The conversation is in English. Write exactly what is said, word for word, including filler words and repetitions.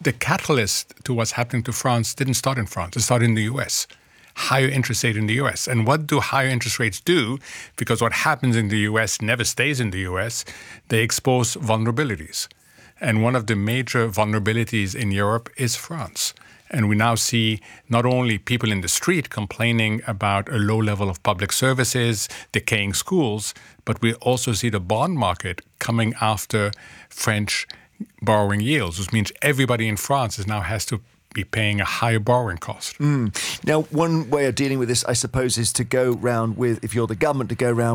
the catalyst to what's happening to France didn't start in France. It started in the U S. Higher interest rate in the U S. And what do higher interest rates do? Because what happens in the U S never stays in the U S. They expose vulnerabilities. And one of the major vulnerabilities in Europe is France. And we now see not only people in the street complaining about a low level of public services, decaying schools, but we also see the bond market coming after French borrowing yields, which means everybody in France is now has to be paying a higher borrowing cost. Mm. Now, one way of dealing with this, I suppose, is to go round with, if you're the government, to go round